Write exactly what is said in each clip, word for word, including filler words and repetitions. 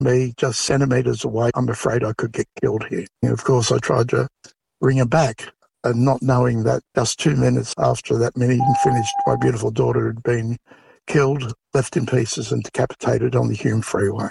me just centimetres away. I'm afraid I could get killed here. And of course, I tried to bring her back, and not knowing that just two minutes after that meeting finished, my beautiful daughter had been killed, left in pieces and decapitated on the Hume Freeway.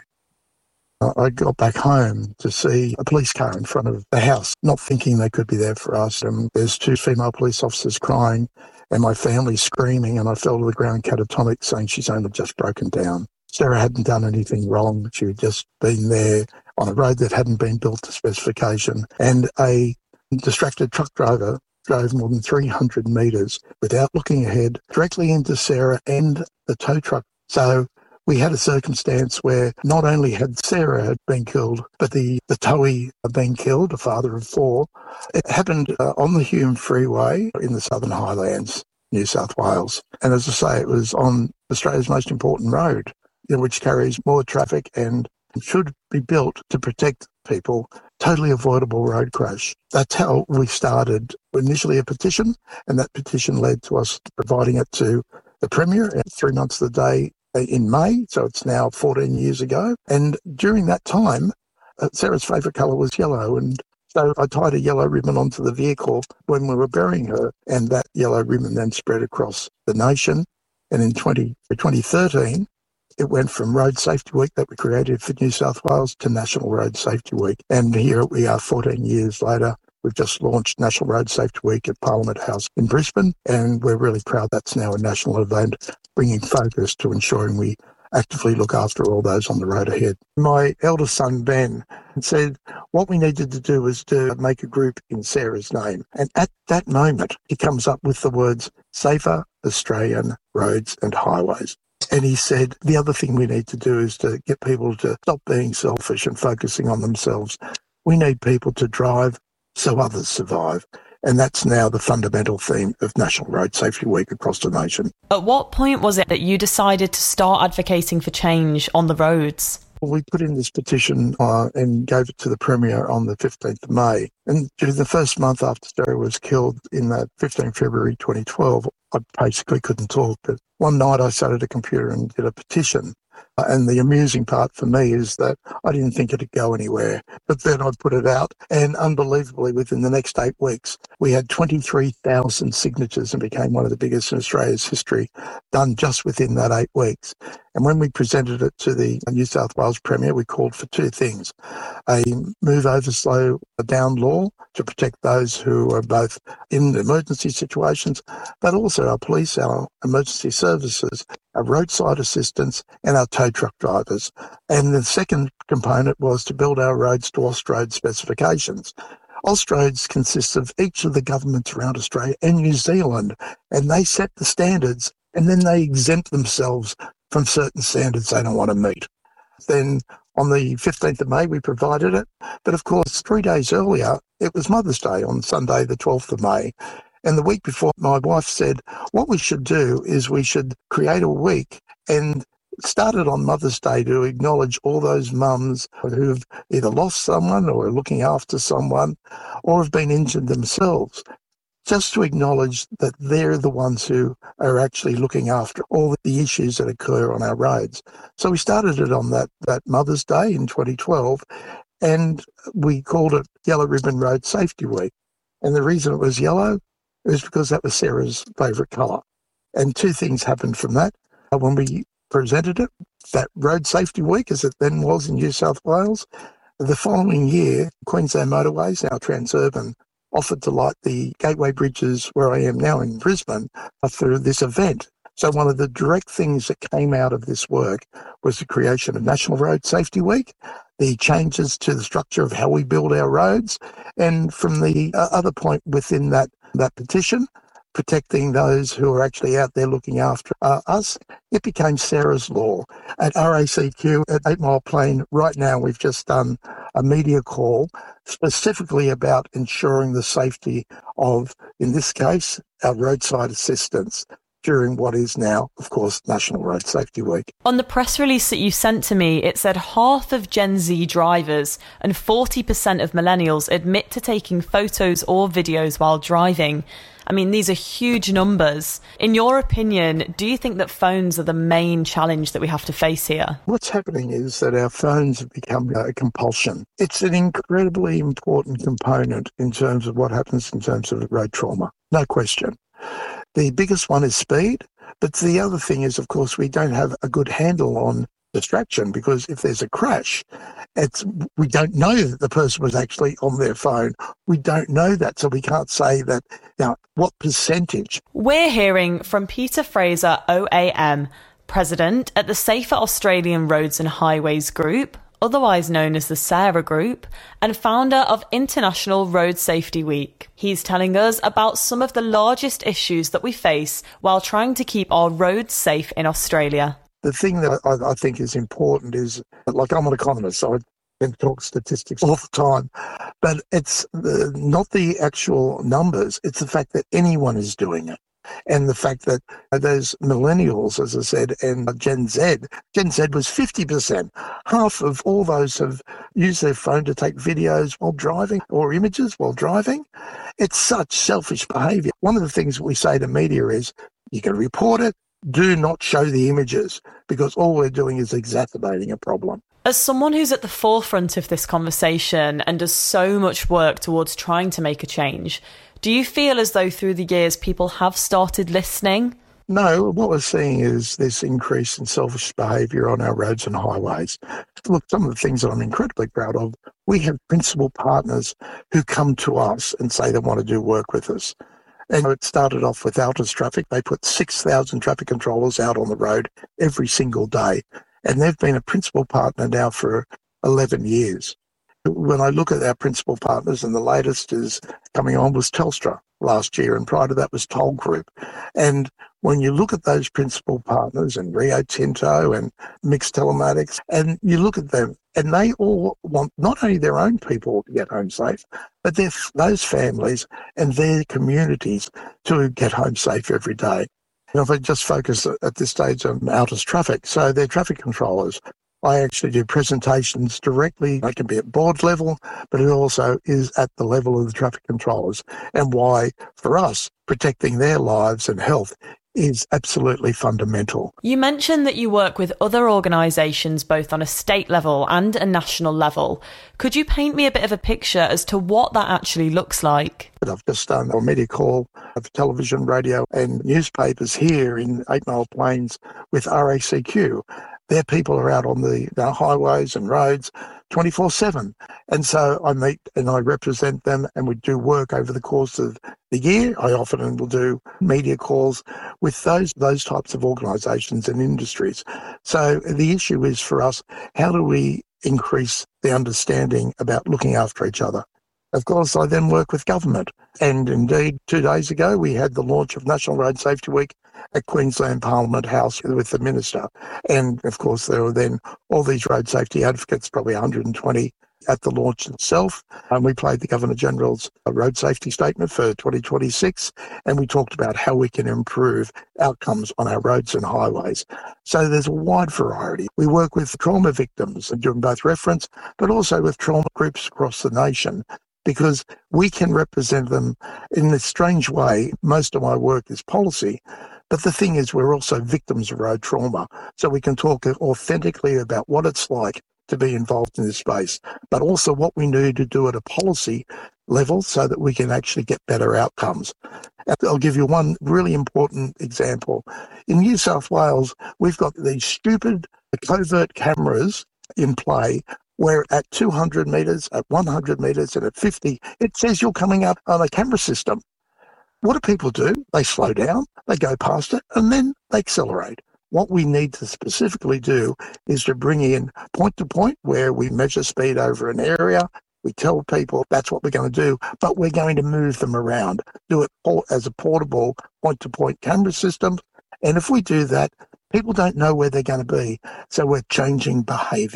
I got back home to see a police car in front of the house, not thinking they could be there for us. And there's two female police officers crying and my family screaming, and I fell to the ground catatonic, saying she's only just broken down. Sarah hadn't done anything wrong. She had just been there on a road that hadn't been built to specification, and a distracted truck driver drove more than three hundred metres without looking ahead directly into Sarah and the tow truck. So we had a circumstance where not only had Sarah had been killed, but the, the towee had been killed, a father of four. It happened uh, on the Hume Freeway in the Southern Highlands, New South Wales. And as I say, it was on Australia's most important road, you know, which carries more traffic and should be built to protect people. Totally avoidable road crash. That's how we started. Initially a petition, and that petition led to us providing it to the Premier at three months of the day in May, so it's now fourteen years ago. And during that time, uh, Sarah's favourite colour was yellow, and so I tied a yellow ribbon onto the vehicle when we were burying her, and that yellow ribbon then spread across the nation. And in twenty thirteen, it went from Road Safety Week that we created for New South Wales to National Road Safety Week. And here we are fourteen years later. We've just launched National Road Safety Week at Parliament House in Brisbane, and we're really proud that's now a national event, bringing focus to ensuring we actively look after all those on the road ahead. My eldest son, Ben, said what we needed to do was to make a group in Sarah's name. And at that moment, he comes up with the words, Safer Australian Roads and Highways. And he said, the other thing we need to do is to get people to stop being selfish and focusing on themselves. We need people to drive so others survive. And that's now the fundamental theme of National Road Safety Week across the nation. At what point was it that you decided to start advocating for change on the roads? Well, we put in this petition uh, and gave it to the Premier on the fifteenth of May. And during the first month after Sarah was killed in that fifteenth of February twenty twelve, I basically couldn't talk. But one night I sat at a computer and did a petition. Uh, and the amusing part for me is that I didn't think it'd go anywhere. But then I put it out, and unbelievably, within the next eight weeks, we had twenty-three thousand signatures and became one of the biggest in Australia's history, done just within that eight weeks. And when we presented it to the New South Wales Premier, we called for two things: a move over slow down law to protect those who are both in emergency situations, but also our police, our emergency services, our roadside assistance, and our tow truck drivers. And the second component was to build our roads to Austroads specifications. Austroads consists of each of the governments around Australia and New Zealand, and they set the standards, and then they exempt themselves from certain standards they don't want to meet. Then on the fifteenth of May, we provided it. But of course, three days earlier, it was Mother's Day on Sunday, the twelfth of May. And the week before, my wife said, what we should do is we should create a week and start it on Mother's Day to acknowledge all those mums who've either lost someone or are looking after someone or have been injured themselves, just to acknowledge that they're the ones who are actually looking after all the issues that occur on our roads. So we started it on that, that Mother's Day in twenty twelve, and we called it Yellow Ribbon Road Safety Week. And the reason it was yellow is because that was Sarah's favourite colour. And two things happened from that. When we presented it, that Road Safety Week, as it then was in New South Wales, the following year, Queensland Motorways, now Transurban, offered to light the gateway bridges where I am now in Brisbane through this event. So one of the direct things that came out of this work was the creation of National Road Safety Week, the changes to the structure of how we build our roads, and from the uh, other point within that, that petition, protecting those who are actually out there looking after uh, us, it became Sarah's Law. At R A C Q, at Eight Mile Plain, right now we've just done a media call specifically about ensuring the safety of, in this case, our roadside assistance. during what is now, of course, National Road Safety Week. On the press release that you sent to me, it said half of Gen Z drivers and forty percent of millennials admit to taking photos or videos while driving. I mean, these are huge numbers. In your opinion, do you think that phones are the main challenge that we have to face here? What's happening is that our phones have become a compulsion. It's an incredibly important component in terms of what happens in terms of road trauma. No question. The biggest one is speed, but the other thing is, of course, we don't have a good handle on distraction, because if there's a crash, it's we don't know that the person was actually on their phone. We don't know that, so we can't say that. Now, what percentage? We're hearing from Peter Fraser, O A M, President at the Safer Australian Roads and Highways Group, otherwise known as the SARA Group, and founder of International Road Safety Week. He's telling us about some of the largest issues that we face while trying to keep our roads safe in Australia. The thing that I, I think is important is, like, I'm an economist, so I can talk statistics all the time, but it's the, not the actual numbers, it's the fact that anyone is doing it. And the fact that those millennials, as I said, and Gen Z, Gen Z was fifty percent. Half of all those have used their phone to take videos while driving or images while driving. It's such selfish behaviour. One of the things we say to media is, you can report it, do not show the images, because all we're doing is exacerbating a problem. As someone who's at the forefront of this conversation and does so much work towards trying to make a change, do you feel as though through the years people have started listening? No, what we're seeing is this increase in selfish behaviour on our roads and highways. Look, some of the things that I'm incredibly proud of, we have principal partners who come to us and say they want to do work with us. And it started off with Altus Traffic. They put six thousand traffic controllers out on the road every single day. And they've been a principal partner now for eleven years. When I look at our principal partners, and the latest is coming on was Telstra last year, and prior to that was Toll Group. And when you look at those principal partners, and Rio Tinto and Mixed Telematics, and you look at them, and they all want not only their own people to get home safe, but their, those families and their communities to get home safe every day. And if I just focus at this stage on Altus Traffic, so they're traffic controllers. I actually do presentations directly. They can be at board level, but it also is at the level of the traffic controllers, and why, for us, protecting their lives and health is absolutely fundamental. You mentioned that you work with other organisations both on a state level and a national level. Could you paint me a bit of a picture as to what that actually looks like? I've just done a media call of television, radio and newspapers here in Eight Mile Plains with R A C Q. Their people are out on the, the highways and roads twenty-four seven. And so I meet and I represent them, and we do work over the course of the year. I often will do media calls with those those types of organisations and industries. So the issue is for us, how do we increase the understanding about looking after each other? Of course, I then work with government. And indeed, two days ago, we had the launch of National Road Safety Week at Queensland Parliament House with the Minister. And of course, there were then all these road safety advocates, probably one hundred twenty at the launch itself. And we played the Governor-General's road safety statement for twenty twenty-six. And we talked about how we can improve outcomes on our roads and highways. So there's a wide variety. We work with trauma victims and doing both reference, but also with trauma groups across the nation, because we can represent them in this strange way. Most of my work is policy, but the thing is we're also victims of road trauma. So we can talk authentically about what it's like to be involved in this space, but also what we need to do at a policy level so that we can actually get better outcomes. I'll give you one really important example. In New South Wales, we've got these stupid covert cameras in play where at two hundred metres, at one hundred metres and at fifty, it says you're coming up on a camera system. What do people do? They slow down, they go past it, and then they accelerate. What we need to specifically do is to bring in point-to-point where we measure speed over an area. We tell people that's what we're going to do, but we're going to move them around, do it as a portable point-to-point camera system. And if we do that, people don't know where they're going to be. So we're changing behaviour.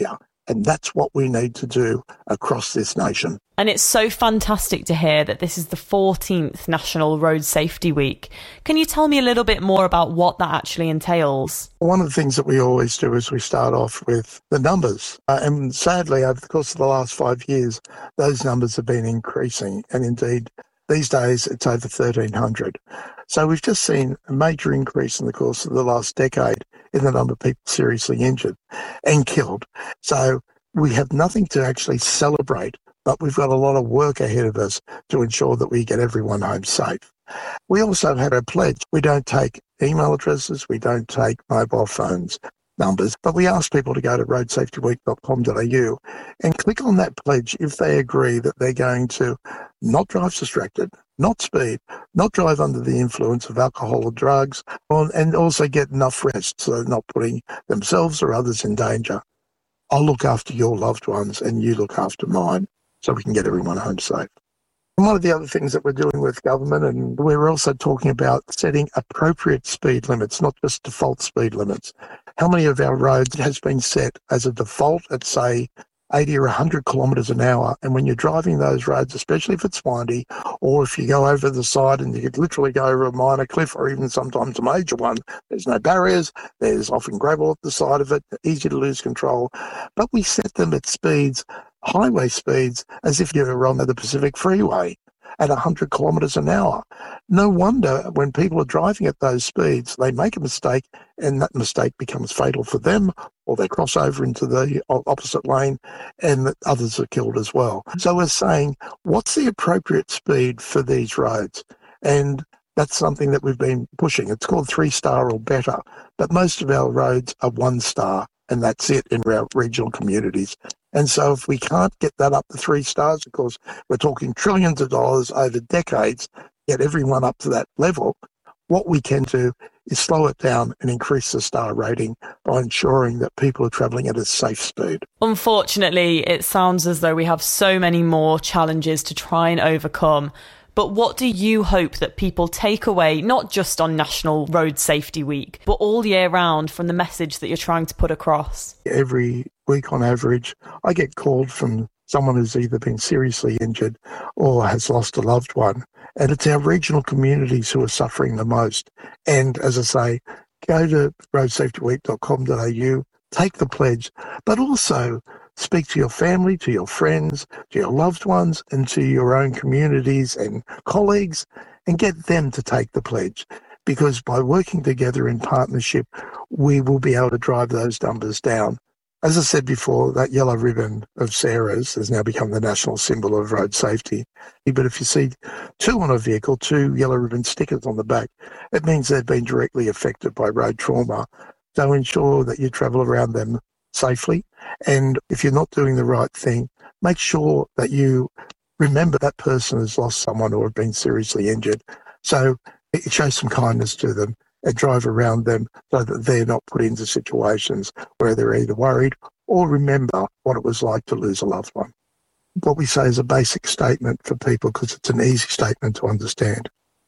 And that's what we need to do across this nation. And it's so fantastic to hear that this is the fourteenth National Road Safety Week. Can you tell me a little bit more about what that actually entails? One of the things that we always do is we start off with the numbers. Uh, and sadly, over the course of the last five years, those numbers have been increasing. And indeed, these days, it's over thirteen hundred. So we've just seen a major increase in the course of the last decade in the number of people seriously injured and killed. So we have nothing to actually celebrate, but we've got a lot of work ahead of us to ensure that we get everyone home safe. We also had a pledge. We don't take email addresses, we don't take mobile phones numbers, but we ask people to go to road safety week dot com dot a u and click on that pledge if they agree that they're going to not drive distracted, not speed, not drive under the influence of alcohol or drugs, and also get enough rest so they're not putting themselves or others in danger. I'll look after your loved ones and you look after mine so we can get everyone home safe. And one of the other things that we're doing with government, and we're also talking about setting appropriate speed limits, not just default speed limits. How many of our roads has been set as a default at, say, eighty or one hundred kilometres an hour? And when you're driving those roads, especially if it's windy, or if you go over the side and you could literally go over a minor cliff or even sometimes a major one, there's no barriers, there's often gravel at the side of it, easy to lose control. But we set them at speeds, highway speeds, as if you were on the Pacific Freeway at one hundred kilometres an hour. No wonder when people are driving at those speeds, they make a mistake and that mistake becomes fatal for them, or they cross over into the opposite lane and others are killed as well. So we're saying, what's the appropriate speed for these roads? And that's something that we've been pushing. It's called three star or better, but most of our roads are one star, and that's it in our regional communities. And so if we can't get that up to three stars, of course, we're talking trillions of dollars over decades, get everyone up to that level, what we can do is slow it down and increase the star rating by ensuring that people are travelling at a safe speed. Unfortunately, it sounds as though we have so many more challenges to try and overcome. But what do you hope that people take away, not just on National Road Safety Week, but all year round from the message that you're trying to put across? Every week on average, I get called from someone who's either been seriously injured or has lost a loved one. And it's our regional communities who are suffering the most. And as I say, go to road safety week dot com dot a u, take the pledge, but also speak to your family, to your friends, to your loved ones, and to your own communities and colleagues, and get them to take the pledge. Because by working together in partnership, we will be able to drive those numbers down. As I said before, that yellow ribbon of Sarah's has now become the national symbol of road safety. But if you see two on a vehicle, two yellow ribbon stickers on the back, it means they've been directly affected by road trauma. So ensure that you travel around them safely. And if you're not doing the right thing, make sure that you remember that person has lost someone or have been seriously injured. So show some kindness to them and drive around them so that they're not put into situations where they're either worried or remember what it was like to lose a loved one. What we say is a basic statement for people because it's an easy statement to understand.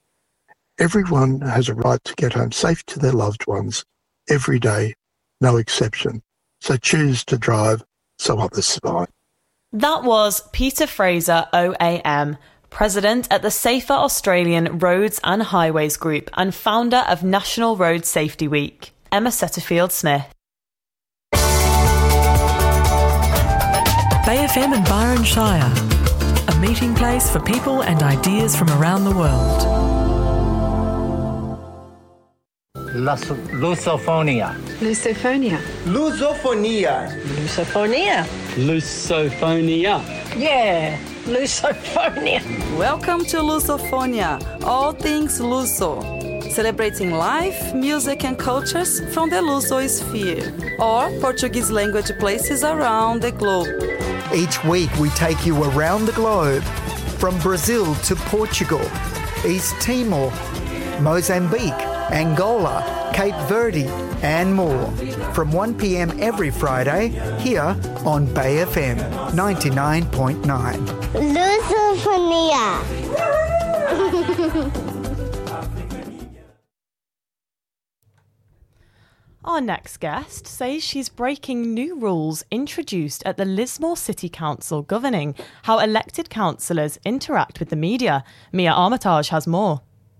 Everyone has a right to get home safe to their loved ones every day, no exception. So choose to drive so others survive. That was Peter Fraser, O A M, President at the Safer Australian Roads and Highways Group and founder of National Road Safety Week. Emma Setterfield-Smith. Bay F M and Byron Shire, a meeting place for people and ideas from around the world. Las Lusophonia. Lusophonia. Lusophonia. Lusophonia. Lusophonia. Yeah, Lusophonia. Welcome to Lusophonia, all things Luso, celebrating life, music and cultures from the Luso sphere, or Portuguese language places around the globe. Each week we take you around the globe, from Brazil to Portugal, East Timor, Mozambique, Angola, Cape Verde, and more. From one p.m. every Friday, here on Bay F M ninety-nine point nine. Lusophonia. Our next guest says she's breaking new rules introduced at the Lismore City Council governing how elected councillors interact with the media. Mia Armitage has more.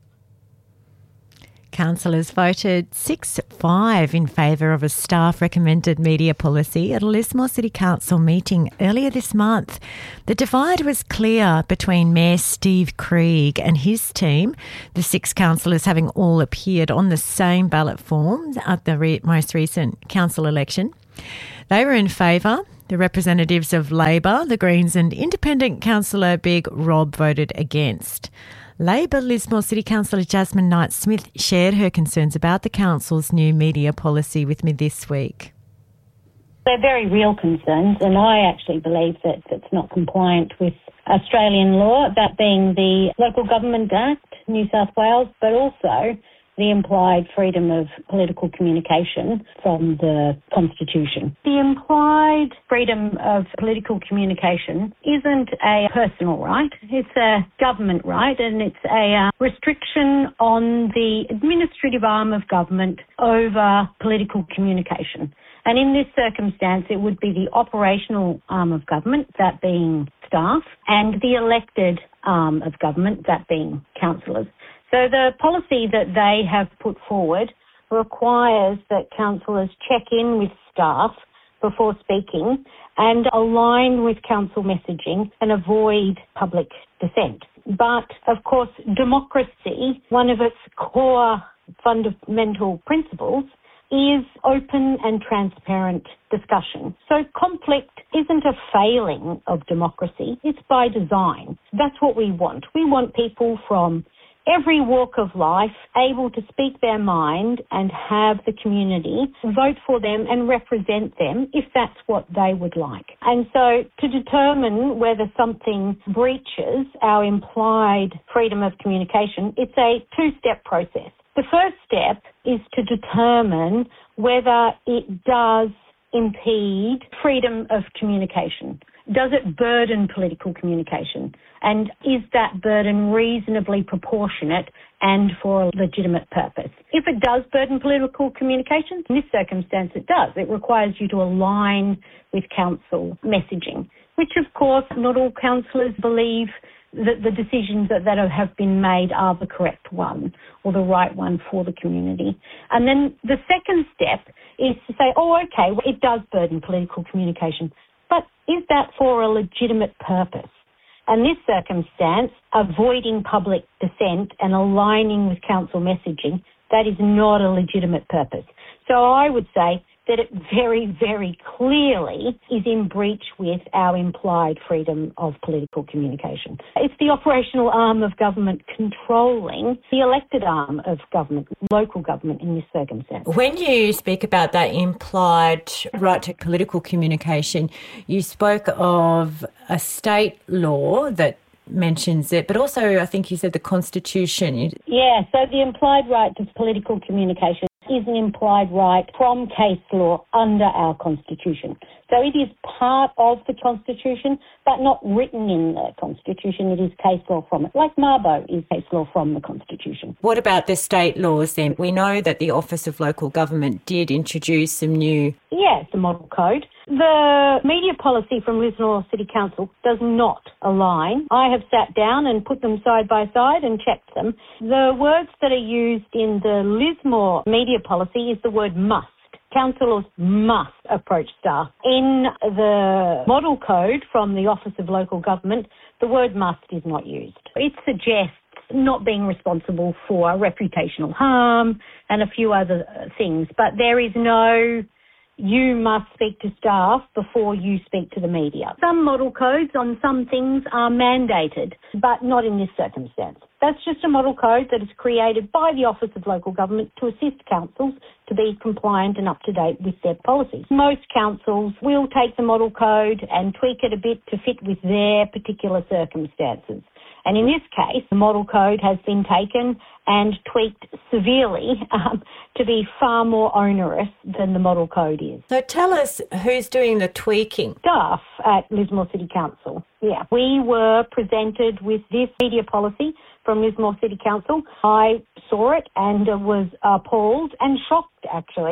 Councillors voted six five in favour of a staff-recommended media policy at a Lismore City Council meeting earlier this month. The divide was clear between Mayor Steve Krieg and his team, the six councillors having all appeared on the same ballot form at the re- most recent council election. They were in favour. The representatives of Labor, the Greens and independent councillor Big Rob voted against. Labor Lismore City Councillor Jasmine Knight-Smith shared her concerns about the council's new media policy with me this week. They're very real concerns, and I actually believe that it's not compliant with Australian law, that being the Local Government Act, New South Wales, but also the implied freedom of political communication from the Constitution. The implied freedom of political communication isn't a personal right, it's a government right, and it's a uh, restriction on the administrative arm of government over political communication. And in this circumstance, it would be the operational arm of government, that being staff, and the elected arm of government, that being councillors. So the policy that they have put forward requires that councillors check in with staff before speaking and align with council messaging and avoid public dissent. But, of course, democracy, one of its core fundamental principles, is open and transparent discussion. So conflict isn't a failing of democracy, it's by design. That's what we want. We want people from every walk of life able to speak their mind and have the community vote for them and represent them if that's what they would like. And so to determine whether something breaches our implied freedom of communication, it's a two-step process. The first step is to determine whether it does impede freedom of communication. Does it burden political communication? And is that burden reasonably proportionate and for a legitimate purpose? If it does burden political communication, in this circumstance it does. It requires you to align with council messaging, which of course not all councillors believe that the decisions that, that have been made are the correct one or the right one for the community. And then the second step is to say, oh, okay, well, it does burden political communication, but is that for a legitimate purpose? And this circumstance, avoiding public dissent and aligning with council messaging, that is not a legitimate purpose. So I would say that it very, very clearly is in breach with our implied freedom of political communication. It's the operational arm of government controlling the elected arm of government, local government in this circumstance. When you speak about that implied right to political communication, you spoke of a state law that mentions it, but also I think you said the Constitution. Yeah, so the implied right to political communication is an implied right from case law under our Constitution. So it is part of the Constitution, but not written in the Constitution. It is case law from it, like Mabo is case law from the Constitution. What about the state laws then? We know that the Office of Local Government did introduce some new... Yes, the model code. The media policy from Lismore City Council does not align. I have sat down and put them side by side and checked them. The words that are used in the Lismore media policy is the word must. Councillors must approach staff. In the model code from the Office of Local Government, the word must is not used. It suggests not being responsible for reputational harm and a few other things, but there is no you must speak to staff before you speak to the media. Some model codes on some things are mandated, but not in this circumstance. That's just a model code that is created by the Office of Local Government to assist councils to be compliant and up to date with their policies. Most councils will take the model code and tweak it a bit to fit with their particular circumstances. And in this case, the model code has been taken and tweaked severely um, to be far more onerous than the model code is. So tell us who's doing the tweaking. Staff at Lismore City Council. Yeah, we were presented with this media policy from Lismore City Council. I saw it and was appalled and shocked, actually,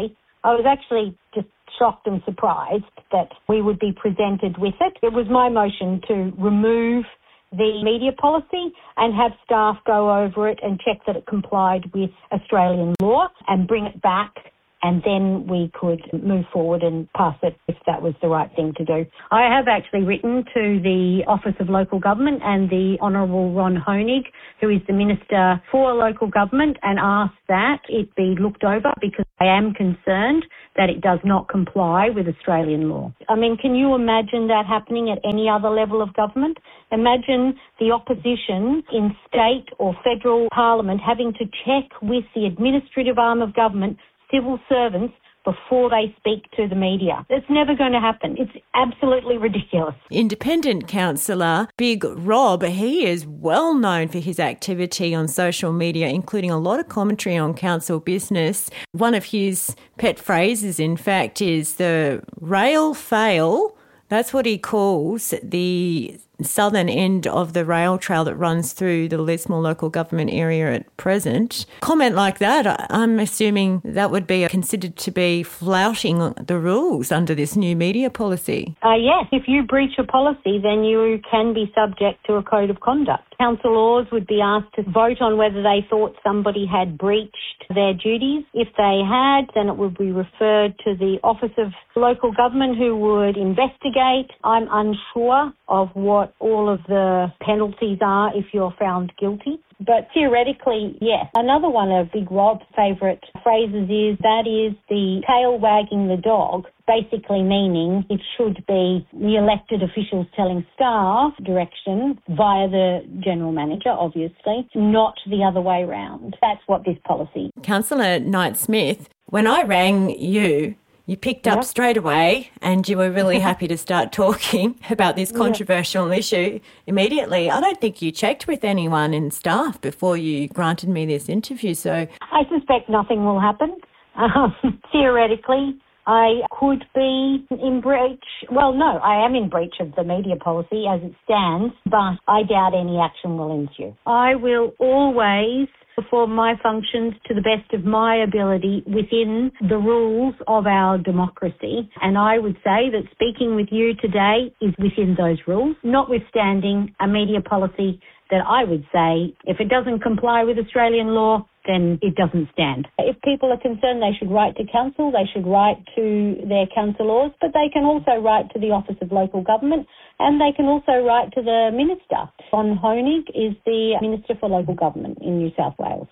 I was actually just shocked and surprised that we would be presented with it. It was my motion to remove the media policy and have staff go over it and check that it complied with Australian law and bring it back, and then we could move forward and pass it if that was the right thing to do. I have actually written to the Office of Local Government and the Honourable Ron Honig, who is the Minister for Local Government, and asked that it be looked over because I am concerned that it does not comply with Australian law. I mean, can you imagine that happening at any other level of government? Imagine the opposition in state or federal parliament having to check with the administrative arm of government, civil servants, before they speak to the media. It's never going to happen. It's absolutely ridiculous. Independent councillor Big Rob, he is well known for his activity on social media, including a lot of commentary on council business. One of his pet phrases, in fact, is the rail fail. That's what he calls the southern end of the rail trail that runs through the Lismore local government area at present. Comment like that, I'm assuming that would be considered to be flouting the rules under this new media policy. Uh, yes, if you breach a policy, then you can be subject to a code of conduct. Councillors would be asked to vote on whether they thought somebody had breached their duties. If they had, then it would be referred to the Office of Local Government, who would investigate. I'm unsure of what all of the penalties are if you're found guilty. But theoretically, yes. Another one of Big Rob's favourite phrases is, that is the tail wagging the dog, basically meaning it should be the elected officials telling staff direction via the General Manager, obviously, not the other way round. That's what this policy. Councillor Knight-Smith, when I rang you, you picked up yep. straight away and you were really happy to start talking about this controversial yep. issue immediately. I don't think you checked with anyone in staff before you granted me this interview. So I suspect nothing will happen. Um, theoretically, I could be in breach. Well, no, I am in breach of the media policy as it stands, but I doubt any action will ensue. I will always perform my functions to the best of my ability within the rules of our democracy. And I would say that speaking with you today is within those rules, notwithstanding a media policy that I would say, if it doesn't comply with Australian law, then it doesn't stand. If people are concerned, they should write to council, they should write to their councillors, but they can also write to the Office of Local Government, and they can also write to the Minister. Ron Honig is the Minister for Local Government in New South Wales.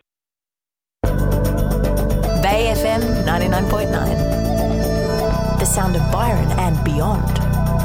Bay F M ninety-nine point nine. The sound of Byron and beyond.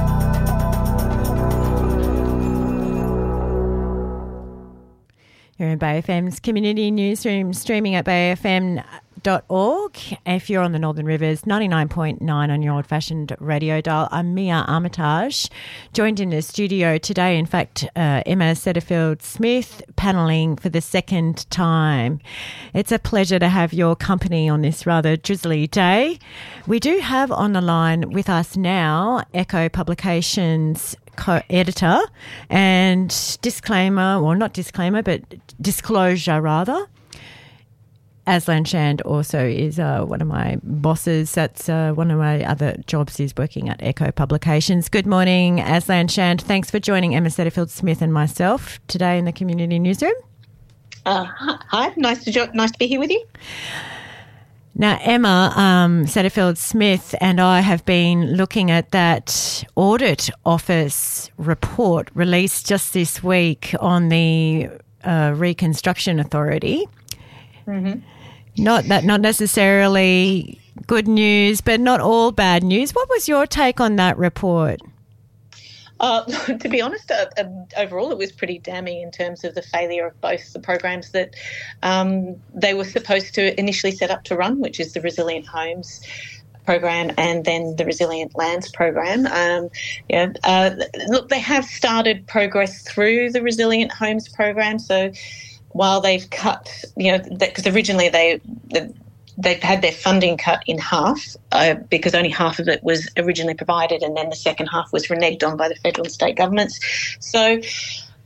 You're in Bay F M's community newsroom, streaming at bay f m dot org. If you're on the Northern Rivers, ninety-nine point nine on your old-fashioned radio dial. I'm Mia Armitage, joined in the studio today, in fact, uh, Emma Setterfield-Smith, panelling for the second time. It's a pleasure to have your company on this rather drizzly day. We do have on the line with us now Echo Publications co-editor and disclaimer, well, not disclaimer, but disclosure rather. Aslan Shand also is uh, one of my bosses. That's uh, one of my other jobs is working at Echo Publications. Good morning, Aslan Shand. Thanks for joining Emma Setterfield-Smith and myself today in the community newsroom. Uh, hi, nice to jo- nice to be here with you. Now, Emma um, Setterfield-Smith and I have been looking at that Audit Office report released just this week on the uh, Reconstruction Authority. Mm-hmm. Not that, not necessarily good news, but not all bad news. What was your take on that report? Uh, to be honest, uh, uh, overall it was pretty damning in terms of the failure of both the programs that um, they were supposed to initially set up to run, which is the Resilient Homes program and then the Resilient Lands program. Um, yeah, uh, look, they have started progress through the Resilient Homes program. So while they've cut, you know, because originally they... they They've had their funding cut in half uh, because only half of it was originally provided, and then the second half was reneged on by the federal and state governments. So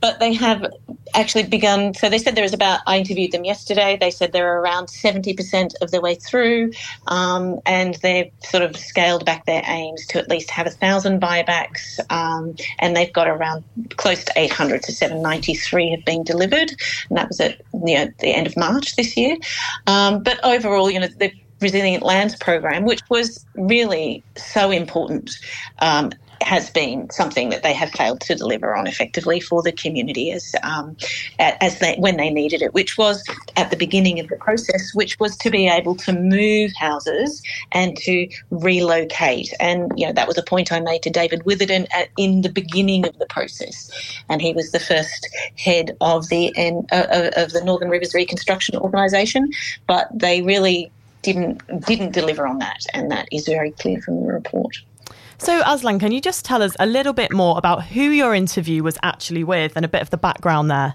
but they have actually begun. So they said there was about, I interviewed them yesterday, they said they're around seventy percent of their way through, um, and they've sort of scaled back their aims to at least have a thousand buybacks, um, and they've got around close to eight hundred, so seven ninety-three have been delivered, and that was at you know, the end of March this year. Um, but overall, you know, the Resilient Lands program, which was really so important, um, has been something that they have failed to deliver on effectively for the community as um, as they when they needed it, which was at the beginning of the process, which was to be able to move houses and to relocate. And you know that was a point I made to David Witherden at, in the beginning of the process, and he was the first head of the uh, of the Northern Rivers Reconstruction Organisation, but they really didn't didn't deliver on that, and that is very clear from the report. So, Aslan, can you just tell us a little bit more about who your interview was actually with and a bit of the background there?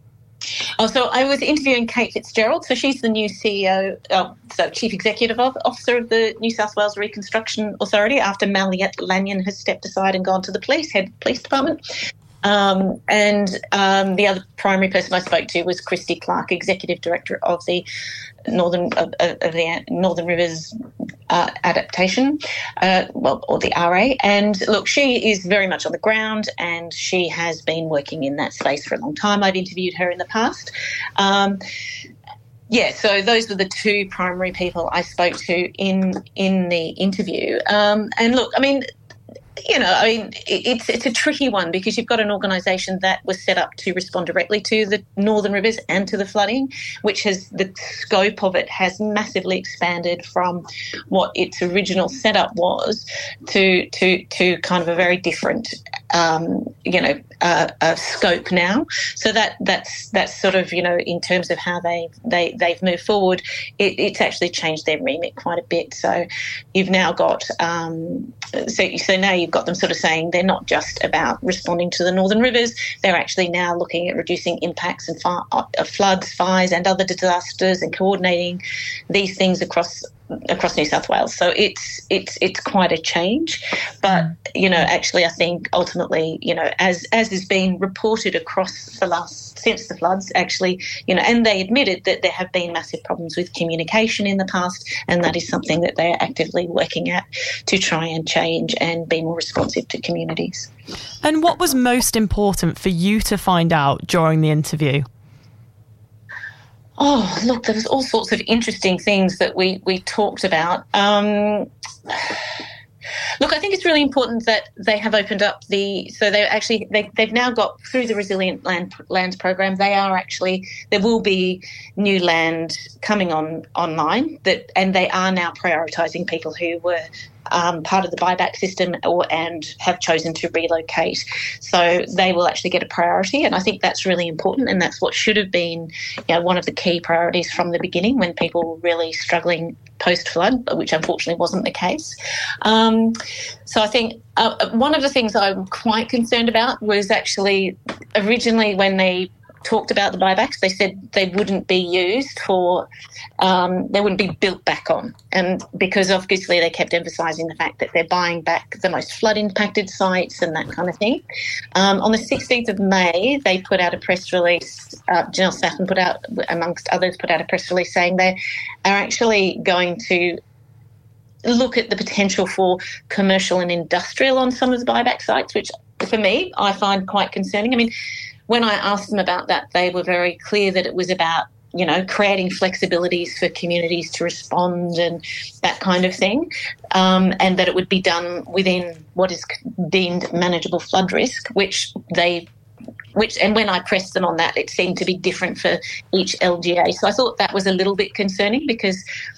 Oh, so I was interviewing Kate Fitzgerald. So she's the new C E O, uh, so Chief Executive Officer of the New South Wales Reconstruction Authority after Maliet Lanyon has stepped aside and gone to the police, head police department. Um, and um, the other primary person I spoke to was Christy Clark, Executive Director of the Northern of, of the Northern Rivers uh, Adaptation, uh, well, or the R A. And look, she is very much on the ground, and she has been working in that space for a long time. I've interviewed her in the past. Um, Yeah, so those were the two primary people I spoke to in in the interview. Um, and look, I mean, you know, I mean, it's it's a tricky one because you've got an organisation that was set up to respond directly to the Northern Rivers and to the flooding, which has the scope of it has massively expanded from what its original setup was to to to kind of a very different, um, you know, uh, uh, scope now. So that that's that's sort of, you know, in terms of how they they they've moved forward, it, it's actually changed their remit quite a bit. So you've now got um, so so now you've got them sort of saying they're not just about responding to the Northern Rivers, they're actually now looking at reducing impacts and fire, uh, floods, fires and other disasters and coordinating these things across across New South Wales. So it's it's it's quite a change. But, you know, actually I think ultimately, you know, as as has been reported across the last, since the floods actually, you know, and they admitted that there have been massive problems with communication in the past, and that is something that they are actively working at to try and change and be more responsive to communities. And what was most important for you to find out during the interview? Oh, look, there was all sorts of interesting things that we, we talked about. Um, look, I think it's really important that they have opened up the, so they actually, they, they've now got, through the Resilient Land, Lands program, they are actually, there will be new land coming on online that, and they are now prioritising people who were Um, part of the buyback system or and have chosen to relocate. So they will actually get a priority, and I think that's really important, and that's what should have been, you know, one of the key priorities from the beginning when people were really struggling post-flood, which unfortunately wasn't the case. Um, so I think uh, one of the things I'm quite concerned about was actually originally when they talked about the buybacks, they said they wouldn't be used for, um, they wouldn't be built back on. And because obviously they kept emphasising the fact that they're buying back the most flood-impacted sites and that kind of thing. Um, on the sixteenth of May, they put out a press release, uh, Janelle Saffin put out, amongst others, put out a press release saying they are actually going to look at the potential for commercial and industrial on some of the buyback sites, which for me, I find quite concerning. I mean, when I asked them about that, they were very clear that it was about, you know, creating flexibilities for communities to respond and that kind of thing, um, and that it would be done within what is deemed manageable flood risk, which they Which and when I pressed them on that, it seemed to be different for each L G A. So I thought that was a little bit concerning because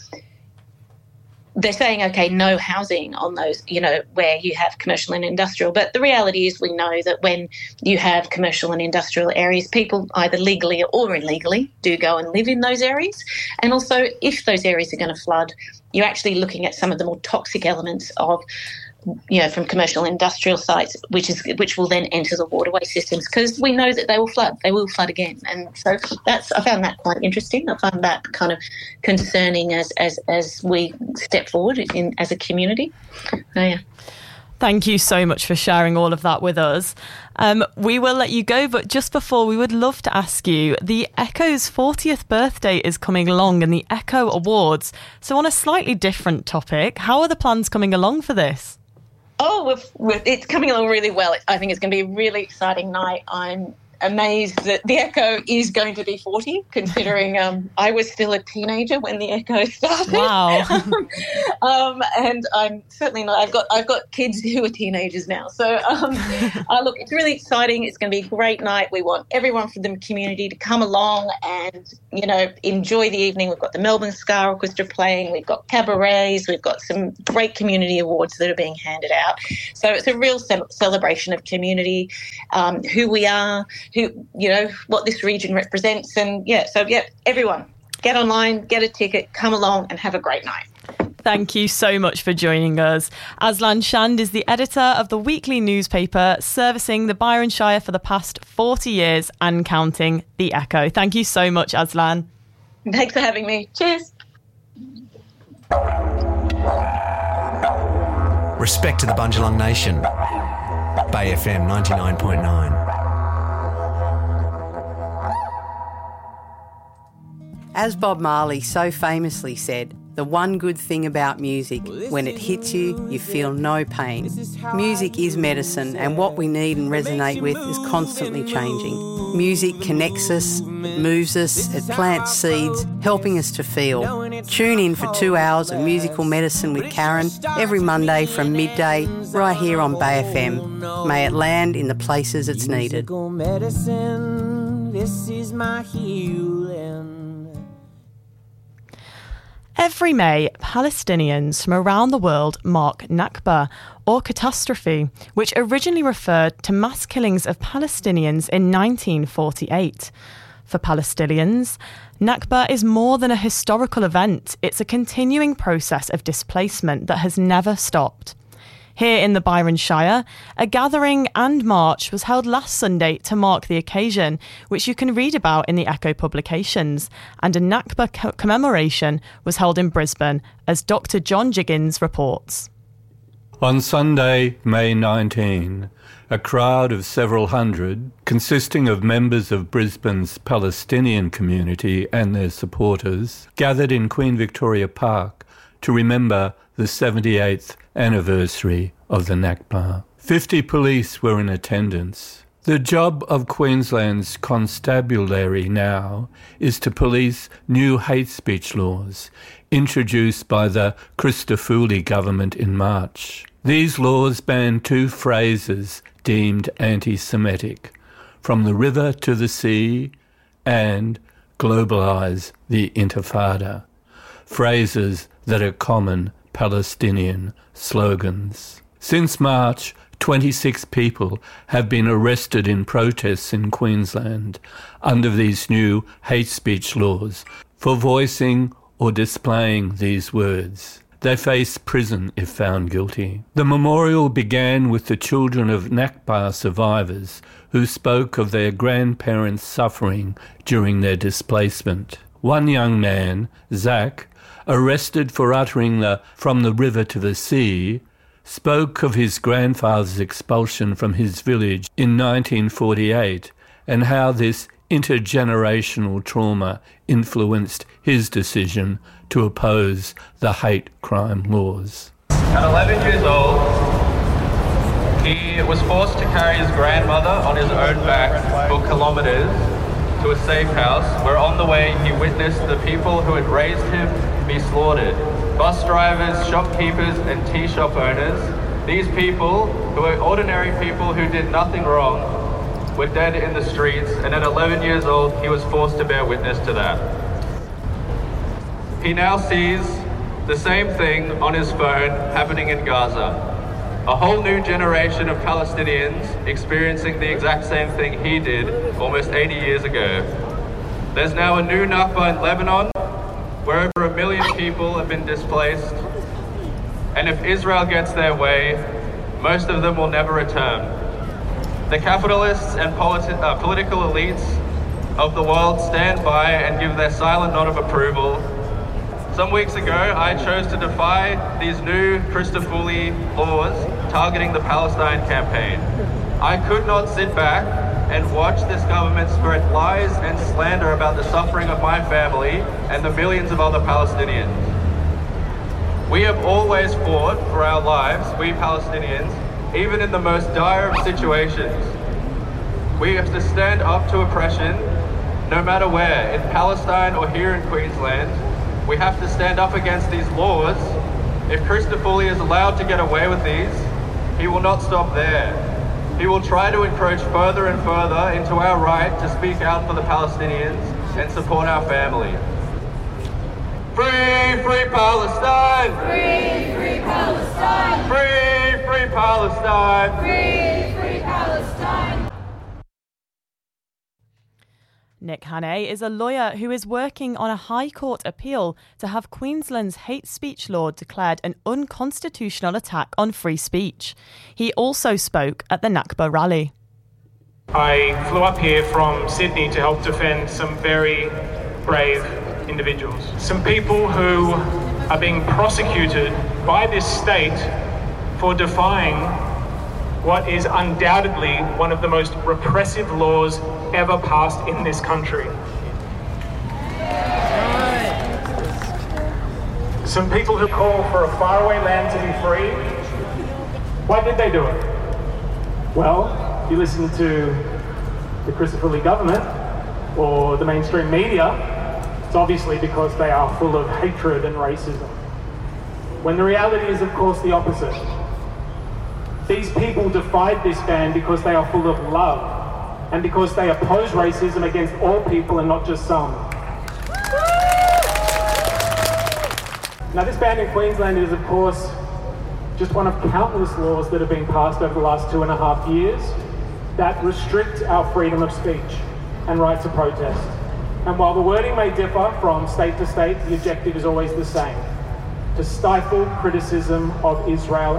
they're saying, okay, no housing on those, you know, where you have commercial and industrial. But the reality is we know that when you have commercial and industrial areas, people either legally or illegally do go and live in those areas. And also if those areas are going to flood, you're actually looking at some of the more toxic elements of, you know, from commercial and industrial sites, which is which will then enter the waterway systems because we know that they will flood. They will flood again, and so that's I found that quite interesting. I found that kind of concerning as as as we step forward in as a community. Oh, yeah. Thank you so much for sharing all of that with us. Um, we will let you go, but just before, we would love to ask you, the Echo's fortieth birthday is coming along and the Echo Awards. So on a slightly different topic, how are the plans coming along for this? Oh, we've, we've, it's coming along really well. I think it's going to be a really exciting night. I'm amazed that the Echo is going to be forty, considering um, I was still a teenager when the Echo started. Wow. um, and I'm certainly not. I've got I've got kids who are teenagers now. So um, uh, look, it's really exciting. It's going to be a great night. We want everyone from the community to come along and, you know, enjoy the evening. We've got the Melbourne Ska Orchestra playing. We've got cabarets. We've got some great community awards that are being handed out. So it's a real ce- celebration of community, um, who we are, who, you know, what this region represents. And, yeah, so, yeah, everyone, get online, get a ticket, come along and have a great night. Thank you so much for joining us. Aslan Shand is the editor of the weekly newspaper servicing the Byron Shire for the past forty years and counting, The Echo. Thank you so much, Aslan. Thanks for having me. Cheers. Respect to the Bundjalung Nation. Bay F M ninety-nine point nine. As Bob Marley so famously said, the one good thing about music, when it hits you, you feel no pain. Music is medicine, and what we need and resonate with is constantly changing. Music connects us, moves us, it plants seeds, helping us to feel. Tune in for two hours of musical medicine with Karen every Monday from midday, right here on Bay F M. May it land in the places it's needed. This is my healing. Every May, Palestinians from around the world mark Nakba, or catastrophe, which originally referred to mass killings of Palestinians in nineteen forty-eight. For Palestinians, Nakba is more than a historical event. It's a continuing process of displacement that has never stopped. Here in the Byron Shire, a gathering and march was held last Sunday to mark the occasion, which you can read about in the Echo publications, and a Nakba co- commemoration was held in Brisbane, as Doctor John Jiggins reports. On Sunday, May nineteenth, a crowd of several hundred, consisting of members of Brisbane's Palestinian community and their supporters, gathered in Queen Victoria Park to remember the seventy-eighth anniversary of the Nakba. Fifty police were in attendance. The job of Queensland's constabulary now is to police new hate speech laws introduced by the Christodoulou government in March. These laws ban two phrases deemed anti-Semitic, from the river to the sea, and globalise the Intifada, phrases that are common Palestinian slogans. Since March, twenty-six people have been arrested in protests in Queensland under these new hate speech laws for voicing or displaying these words. They face prison if found guilty. The memorial began with the children of Nakba survivors who spoke of their grandparents' suffering during their displacement. One young man, Zach, arrested for uttering the "from the river to the sea," spoke of his grandfather's expulsion from his village in nineteen forty-eight and how this intergenerational trauma influenced his decision to oppose the hate crime laws. At eleven years old, he was forced to carry his grandmother on his own back for kilometres to a safe house, where on the way he witnessed the people who had raised him be slaughtered. Bus drivers, shopkeepers and tea shop owners, these people, who are ordinary people who did nothing wrong, were dead in the streets, and at eleven years old he was forced to bear witness to that. He now sees the same thing on his phone happening in Gaza. A whole new generation of Palestinians experiencing the exact same thing he did almost eighty years ago. There's now a new Nakba in Lebanon, where over a million people have been displaced. And if Israel gets their way, most of them will never return. The capitalists and politi- uh, political elites of the world stand by and give their silent nod of approval. Some weeks ago, I chose to defy these new Christodoulou laws targeting the Palestine campaign. I could not sit back and watch this government spread lies and slander about the suffering of my family and the millions of other Palestinians. We have always fought for our lives, we Palestinians, even in the most dire of situations. We have to stand up to oppression, no matter where, in Palestine or here in Queensland. We have to stand up against these laws. If Christopher Foley is allowed to get away with these, he will not stop there. He will try to encroach further and further into our right to speak out for the Palestinians and support our family. Free, free Palestine! Free, free Palestine! Free, free Palestine! Free, free Palestine! Nick Hannay is a lawyer who is working on a High Court appeal to have Queensland's hate speech law declared an unconstitutional attack on free speech. He also spoke at the Nakba rally. I flew up here from Sydney to help defend some very brave individuals. Some people who are being prosecuted by this state for defying what is undoubtedly one of the most repressive laws ever passed in this country. Some people who call for a faraway land to be free, why did they do it? Well, you listen to the Christopher Lee government or the mainstream media, it's obviously because they are full of hatred and racism. When the reality is, of course, the opposite. These people defied this ban because they are full of love and because they oppose racism against all people and not just some. Now, this ban in Queensland is, of course, just one of countless laws that have been passed over the last two and a half years that restrict our freedom of speech and right to protest. And while the wording may differ from state to state, the objective is always the same: to stifle criticism of Israel.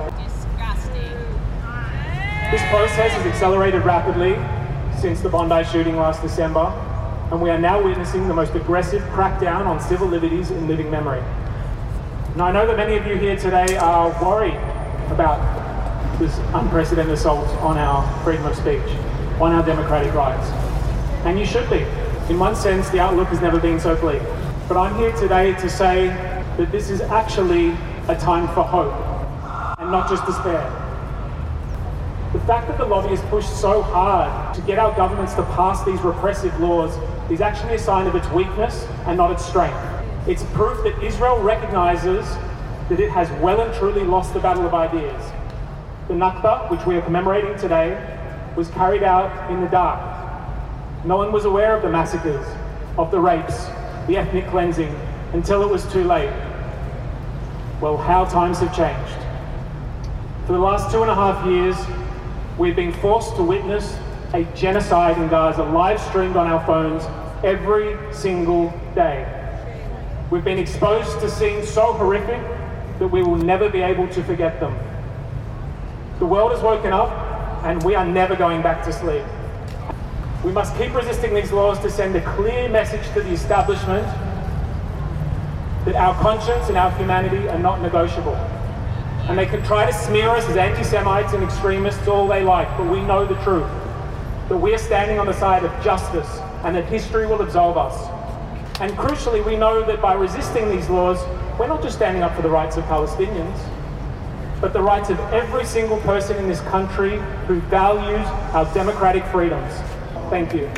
This process has accelerated rapidly since the Bondi shooting last December, and we are now witnessing the most aggressive crackdown on civil liberties in living memory. Now, I know that many of you here today are worried about this unprecedented assault on our freedom of speech, on our democratic rights. And you should be. In one sense, the outlook has never been so bleak. But I'm here today to say that this is actually a time for hope, and not just despair. The fact that the lobbyists pushed so hard to get our governments to pass these repressive laws is actually a sign of its weakness and not its strength. It's proof that Israel recognises that it has well and truly lost the battle of ideas. The Nakba, which we are commemorating today, was carried out in the dark. No one was aware of the massacres, of the rapes, the ethnic cleansing, until it was too late. Well, how times have changed. For the last two and a half years, we've been forced to witness a genocide in Gaza live streamed on our phones every single day. We've been exposed to scenes so horrific that we will never be able to forget them. The world has woken up and we are never going back to sleep. We must keep resisting these laws to send a clear message to the establishment that our conscience and our humanity are not negotiable. And they can try to smear us as anti-Semites and extremists all they like, but we know the truth, that we are standing on the side of justice and that history will absolve us. And crucially, we know that by resisting these laws, we're not just standing up for the rights of Palestinians, but the rights of every single person in this country who values our democratic freedoms. Thank you.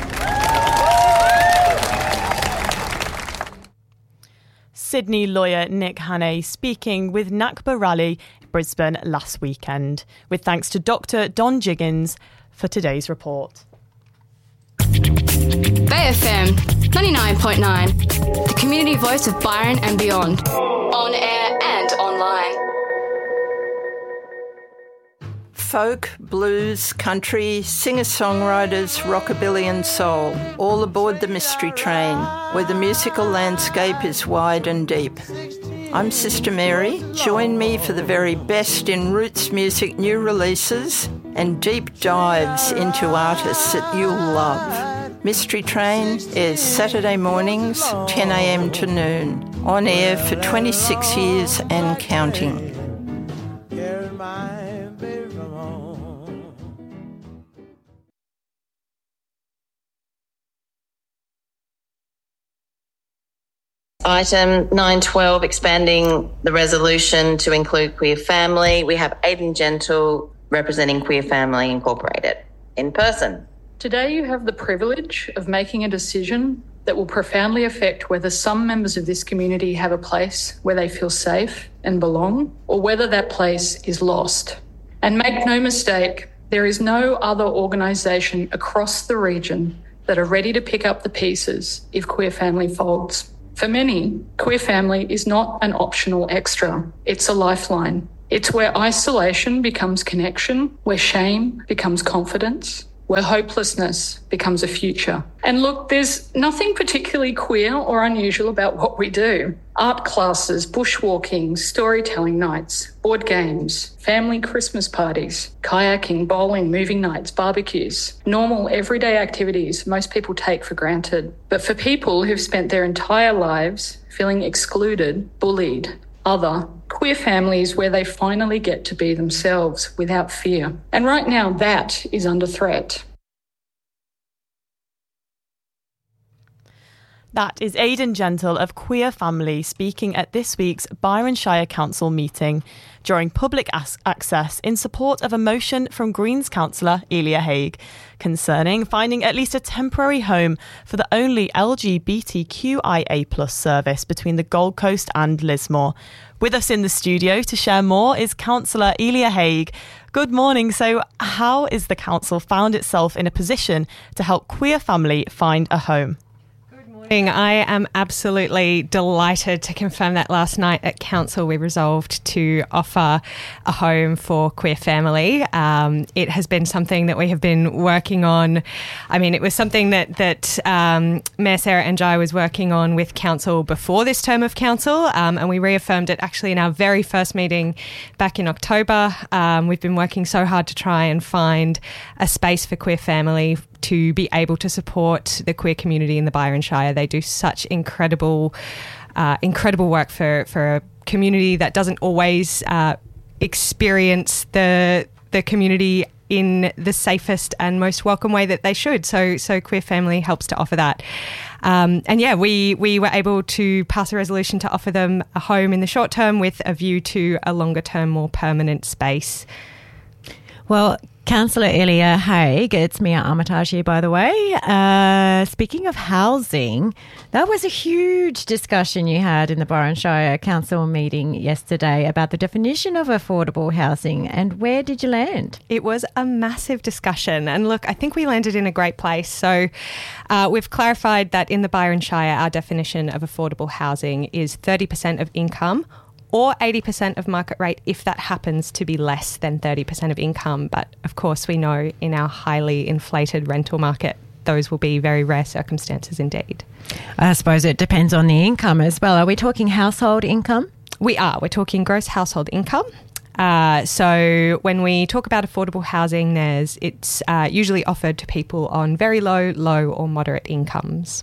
Sydney lawyer Nick Hannay speaking with Nakba Rally Brisbane last weekend, with thanks to Doctor Don Jiggins for today's report. Bay F M ninety-nine point nine, the community voice of Byron and beyond, on air and online. Folk, blues, country, singer-songwriters, rockabilly and soul, all aboard the Mystery Train, where the musical landscape is wide and deep. I'm Sister Mary. Join me for the very best in roots music new releases and deep dives into artists that you'll love. Mystery Train is Saturday mornings, ten a.m. to noon, on air for twenty-six years and counting. Item nine twelve, expanding the resolution to include queer family. We have Aidan Gentle representing Queer Family Incorporated in person. Today you have the privilege of making a decision that will profoundly affect whether some members of this community have a place where they feel safe and belong, or whether that place is lost. And make no mistake, there is no other organisation across the region that are ready to pick up the pieces if Queer Family folds. For many, Queer Family is not an optional extra, it's a lifeline. It's where isolation becomes connection, where shame becomes confidence, where hopelessness becomes a future. And look, there's nothing particularly queer or unusual about what we do. Art classes, bushwalking, storytelling nights, board games, family Christmas parties, kayaking, bowling, movie nights, barbecues. Normal, everyday activities most people take for granted. But for people who've spent their entire lives feeling excluded, bullied, other, Queer Family is where they finally get to be themselves without fear. And right now, that is under threat. That is Aidan Gentle of Queer Family speaking at this week's Byron Shire Council meeting during public as- access in support of a motion from Greens councillor Elia Haigh concerning finding at least a temporary home for the only L G B T Q I A plus service between the Gold Coast and Lismore. With us in the studio to share more is councillor Elia Haigh. Good morning. So how is the council found itself in a position to help Queer Family find a home? I am absolutely delighted to confirm that last night at Council we resolved to offer a home for Queer Family. Um, it has been something that we have been working on. I mean, it was something that, that um, Mayor Sarah Njai was working on with Council before this term of Council, um, and we reaffirmed it actually in our very first meeting back in October. Um, we've been working so hard to try and find a space for Queer Family to be able to support the queer community in the Byron Shire. They do such incredible, uh, incredible work for, for a community that doesn't always uh, experience the the community in the safest and most welcome way that they should. So, so Queer Family helps to offer that. Um, and yeah, we we were able to pass a resolution to offer them a home in the short term with a view to a longer term, more permanent space. Well, Councillor Elia Haigh, it's Mia Armitage here, by the way. Uh, speaking of housing, that was a huge discussion you had in the Byron Shire Council meeting yesterday about the definition of affordable housing. And where did you land? It was a massive discussion. And look, I think we landed in a great place. So uh, we've clarified that in the Byron Shire, our definition of affordable housing is thirty percent of income or eighty percent of market rate if that happens to be less than thirty percent of income. But of course, we know in our highly inflated rental market, those will be very rare circumstances indeed. I suppose it depends on the income as well. Are we talking household income? We are. We're talking gross household income. Uh, so when we talk about affordable housing, there's it's uh, usually offered to people on very low, low or moderate incomes.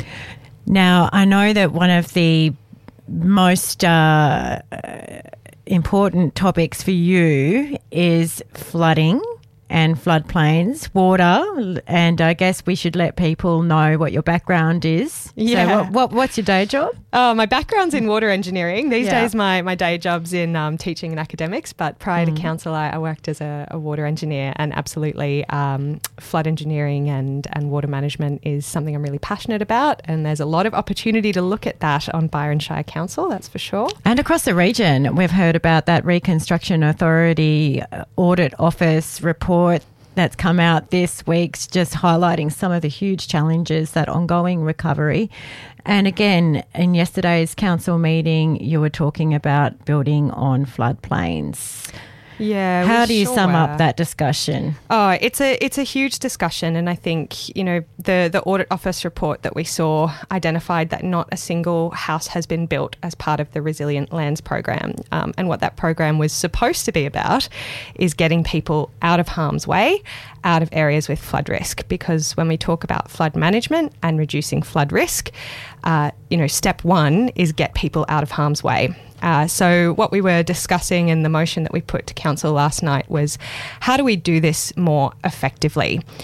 Now, I know that one of the most uh, important topics for you is flooding and floodplains, water, and I guess we should let people know what your background is. Yeah. So what, what what's your day job? Oh, my background's in water engineering. These Yeah. days my, my day job's in um, teaching and academics, but prior Mm. to council I, I worked as a, a water engineer, and absolutely um, flood engineering and, and water management is something I'm really passionate about, and there's a lot of opportunity to look at that on Byron Shire Council, that's for sure. And across the region, we've heard about that Reconstruction Authority Audit Office report that's come out this week, just highlighting some of the huge challenges, that ongoing recovery. And again, in yesterday's council meeting, you were talking about building on floodplains. Yeah. How we do you sure sum were. up that discussion? Oh, it's a it's a huge discussion, and I think, you know, the the audit office report that we saw identified that not a single house has been built as part of the Resilient Lands program, um, and what that program was supposed to be about is getting people out of harm's way, out of areas with flood risk. Because when we talk about flood management and reducing flood risk, uh, you know, step one is get people out of harm's way. Uh, so what we were discussing in the motion that we put to council last night was, how do we do this more effectively?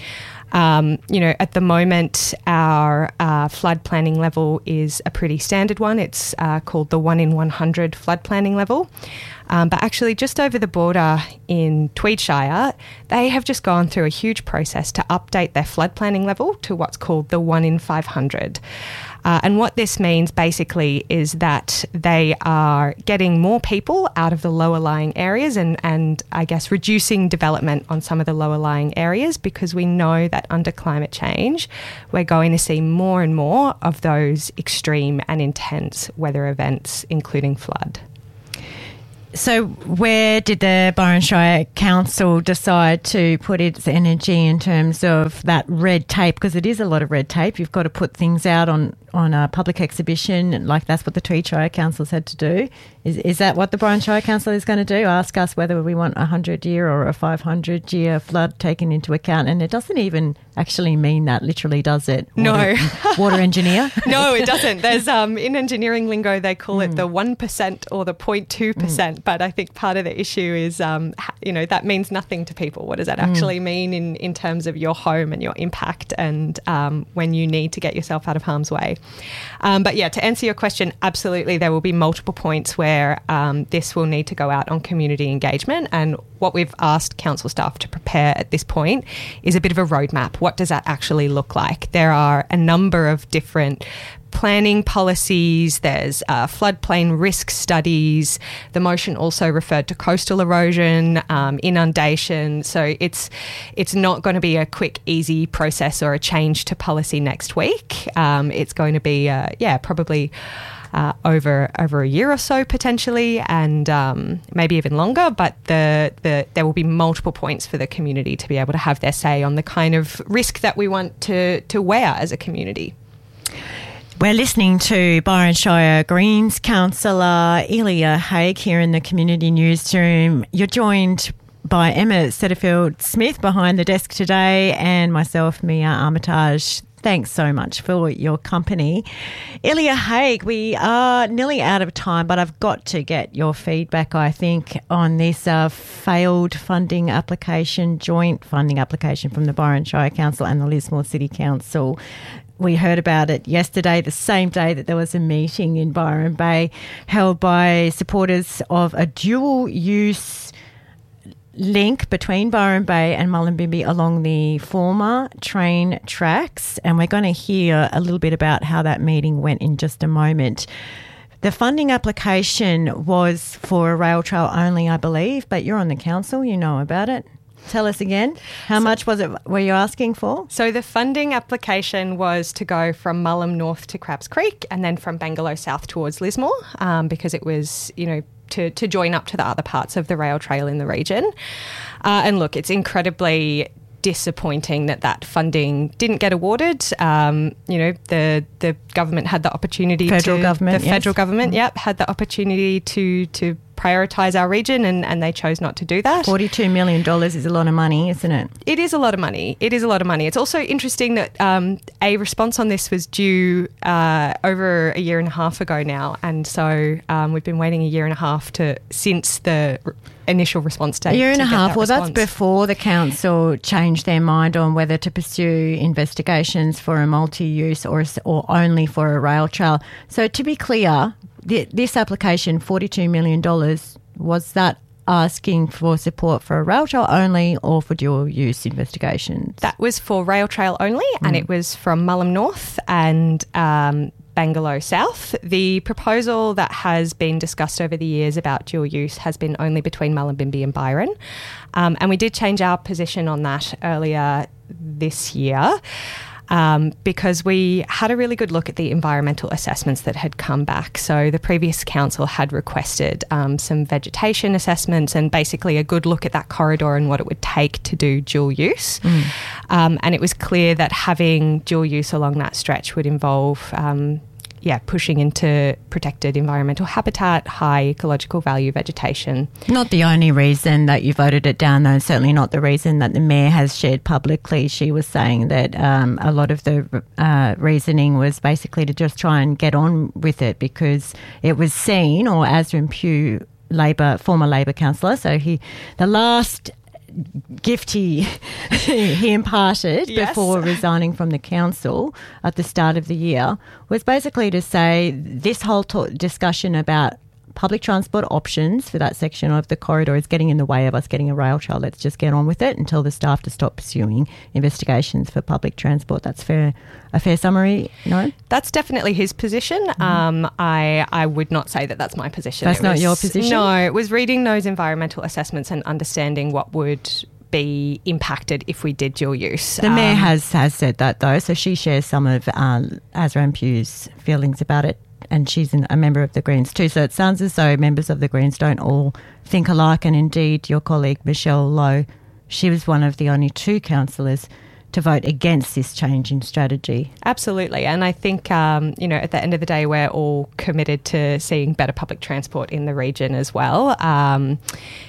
Um, you know, at the moment, our uh, flood planning level is a pretty standard one. It's uh, called the one in one hundred flood planning level. Um, but actually, just over the border in Tweedshire, they have just gone through a huge process to update their flood planning level to what's called the one in five hundred. Uh, and what this means basically is that they are getting more people out of the lower lying areas and, and I guess reducing development on some of the lower lying areas, because we know that under climate change, we're going to see more and more of those extreme and intense weather events, including flood. So where did the Byron Shire Council decide to put its energy in terms of that red tape? Because it is a lot of red tape. You've got to put things out on, on a public exhibition, like that's what the Tweed Shire Council's had to do. Is is that what the Byron Shire Council is going to do? Ask us whether we want a hundred-year or a five hundred-year flood taken into account? And it doesn't even actually mean that, literally, does it? Water, no. Water engineer? No, it doesn't. There's um in engineering lingo, they call mm. it the one percent or the zero point two percent. Mm. But I think part of the issue is, um, you know, that means nothing to people. What does that actually mm. mean in, in terms of your home and your impact and um, when you need to get yourself out of harm's way? Um, but yeah, to answer your question, absolutely, there will be multiple points where um, this will need to go out on community engagement. And what we've asked council staff to prepare at this point is a bit of a roadmap. What does that actually look like? There are a number of different planning policies, there's uh, floodplain risk studies. The motion also referred to coastal erosion, um, inundation. So it's it's not going to be a quick, easy process or a change to policy next week. Um, it's going to be, uh, yeah, probably uh, over over a year or so potentially, and um, maybe even longer. But the the there will be multiple points for the community to be able to have their say on the kind of risk that we want to to wear as a community. We're listening to Byron Shire Greens Councillor Elia Haigh here in the Community Newsroom. You're joined by Emma Setterfield-Smith behind the desk today and myself, Mia Armitage. Thanks so much for your company. Elia Haigh, we are nearly out of time, but I've got to get your feedback, I think, on this uh, failed funding application, joint funding application from the Byron Shire Council and the Lismore City Council. We heard about it yesterday, the same day that there was a meeting in Byron Bay held by supporters of a dual-use link between Byron Bay and Mullumbimby along the former train tracks. And we're going to hear a little bit about how that meeting went in just a moment. The funding application was for a rail trail only, I believe, but you're on the council, you know about it. Tell us again, how so, much was it were you asking for? So the funding application was to go from Mullum North to Crabs Creek and then from Bangalow South towards Lismore, um, because it was, you know, to, to join up to the other parts of the rail trail in the region. Uh, and look, it's incredibly disappointing that that funding didn't get awarded. Um, you know, the the government had the opportunity federal to... Government, the yes. federal government, mm-hmm. yep, had the opportunity to to prioritise our region and, and they chose not to do that. forty-two million dollars is a lot of money, isn't it? It is a lot of money. It is a lot of money. It's also interesting that um, a response on this was due uh, over a year and a half ago now, and so um, we've been waiting a year and a half to since the r- initial response date. A year and a half. That well, response. That's before the council changed their mind on whether to pursue investigations for a multi-use or or only for a rail trail. So to be clear, th- this application, forty-two million dollars, was that asking for support for a rail trail only or for dual use investigations? That was for rail trail only, mm. and it was from Mullum North and um, Bangalow South. The proposal that has been discussed over the years about dual use has been only between Mullumbimby and Byron, um, and we did change our position on that earlier this year. Um, because we had a really good look at the environmental assessments that had come back. So the previous council had requested um, some vegetation assessments and basically a good look at that corridor and what it would take to do dual use. Mm. Um, and it was clear that having dual use along that stretch would involve um, yeah, pushing into protected environmental habitat, high ecological value vegetation. Not the only reason that you voted it down, though, certainly not the reason that the Mayor has shared publicly. She was saying that um, a lot of the uh, reasoning was basically to just try and get on with it because it was seen, or Azrin Pugh, Labor, former Labor councillor, so he, the last gift he, he imparted Yes. before resigning from the council at the start of the year was basically to say this whole to- discussion about public transport options for that section of the corridor is getting in the way of us getting a rail trail. Let's just get on with it and tell the staff to stop pursuing investigations for public transport. That's fair, a fair summary, no? That's definitely his position. Mm-hmm. Um, I I would not say that that's my position. That's It not was, your position? No, it was reading those environmental assessments and understanding what would be impacted if we did dual use. The Mayor Um, has, has said that though, so she shares some of um, Azram Pugh's feelings about it. And she's an, a member of the Greens too. So it sounds as though members of the Greens don't all think alike. And indeed, your colleague Michelle Lowe, she was one of the only two councillors to vote against this change in strategy. Absolutely. And I think, um, you know, at the end of the day, we're all committed to seeing better public transport in the region as well. Um,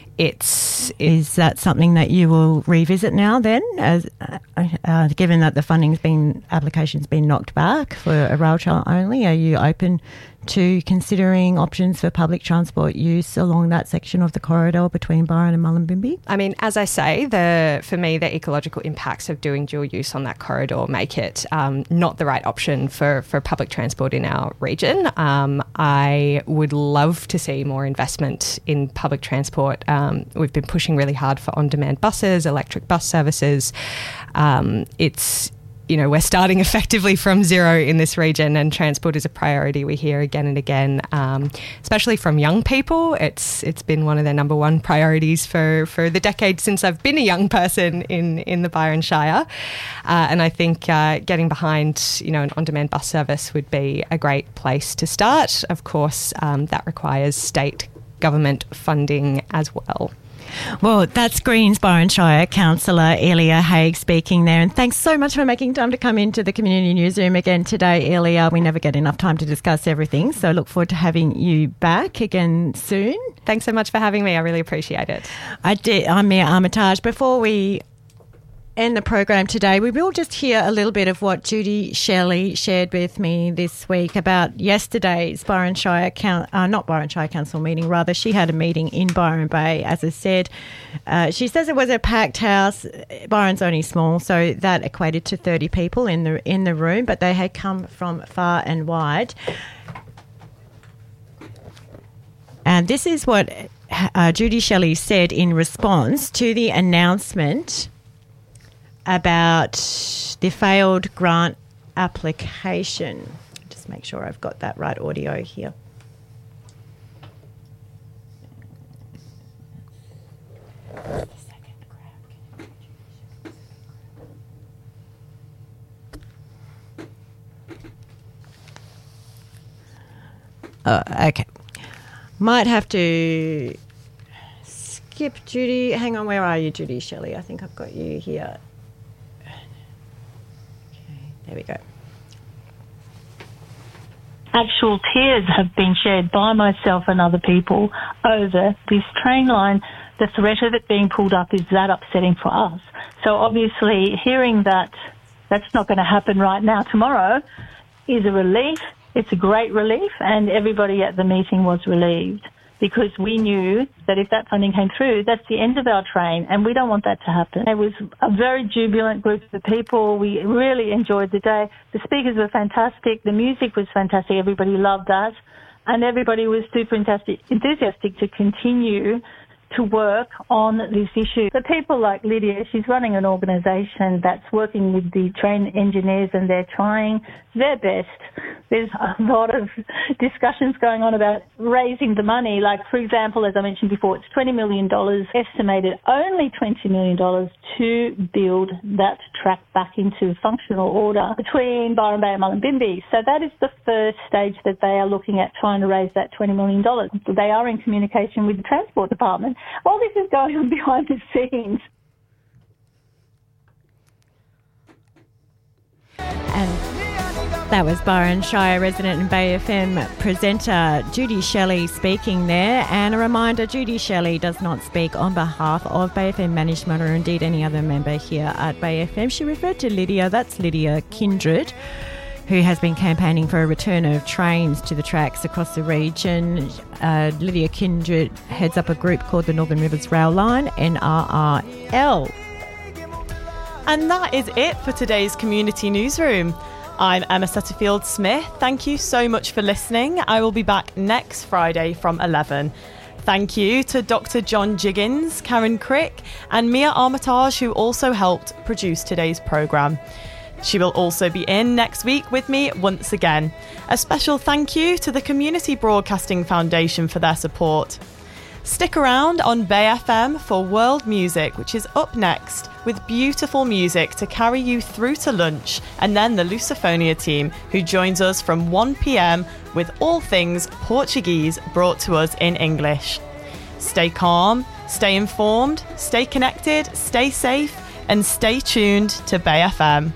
It's, Is that something that you will revisit now then, as uh, uh, given that the funding's been, application's been knocked back for a rail trail only? Are you open to considering options for public transport use along that section of the corridor between Byron and Mullumbimby? I mean, as I say, the for me, the ecological impacts of doing dual use on that corridor make it um, not the right option for, for public transport in our region. Um, I would love to see more investment in public transport. Um, we've been pushing really hard for on-demand buses, electric bus services. Um, it's You know, we're starting effectively from zero in this region, and transport is a priority we hear again and again, um, especially from young people. It's it's been one of their number one priorities for, for the decade since I've been a young person in, in the Byron Shire. Uh, and I think uh, getting behind, you know, an on-demand bus service would be a great place to start. Of course, um, that requires state government funding as well. Well, that's Greens Byron Shire Councillor Elia Haigh speaking there. And thanks so much for making time to come into the community newsroom again today, Elia. We never get enough time to discuss everything, so I look forward to having you back again soon. Thanks so much for having me. I really appreciate it. I did. I'm Mia Armitage. Before we end the program today, we will just hear a little bit of what Judy Shelley shared with me this week about yesterday's Byron Shire, uh, not Byron Shire Council meeting, rather. She had a meeting in Byron Bay, as I said. Uh, she says it was a packed house. Byron's only small, so that equated to thirty people in the in the room, but they had come from far and wide. And this is what uh, Judy Shelley said in response to the announcement about the failed grant application. Just make sure I've got that right audio here. Oh, okay. Might have to skip Judy. Hang on, where are you, Judy Shelley? I think I've got you here. There we go. Actual tears have been shared by myself and other people over this train line. The threat of it being pulled up is that upsetting for us. So obviously hearing that that's not going to happen right now, tomorrow, is a relief. It's a great relief, and everybody at the meeting was relieved, because we knew that if that funding came through, that's the end of our train, and we don't want that to happen. It was a very jubilant group of people. We really enjoyed the day. The speakers were fantastic. The music was fantastic. Everybody loved that. And everybody was super enthusiastic to continue to work on this issue. So people like Lydia, she's running an organisation that's working with the train engineers, and they're trying their best. There's a lot of discussions going on about raising the money. Like, for example, as I mentioned before, it's twenty million dollars, estimated only twenty million dollars to build that track back into functional order between Byron Bay and Mullumbimby. So that is the first stage that they are looking at, trying to raise that twenty million dollars. They are in communication with the Transport Department. All this is going on behind the scenes. And that was Byron Shire resident and Bay F M presenter Judy Shelley speaking there. And a reminder, Judy Shelley does not speak on behalf of Bay F M management or indeed any other member here at Bay F M. She referred to Lydia, that's Lydia Kindred, who has been campaigning for a return of trains to the tracks across the region. Uh, Lydia Kindred heads up a group called the Northern Rivers Rail Line, N R R L. And that is it for today's Community Newsroom. I'm Emma Setterfield-Smith. Thank you so much for listening. I will be back next Friday from eleven. Thank you to Doctor John Jiggins, Karen Crick and Mia Armitage, who also helped produce today's programme. She will also be in next week with me once again. A special thank you to the Community Broadcasting Foundation for their support. Stick around on Bay F M for World Music, which is up next with beautiful music to carry you through to lunch, and then the Lusophonia team, who joins us from one p.m. with all things Portuguese brought to us in English. Stay calm, stay informed, stay connected, stay safe, and stay tuned to Bay F M.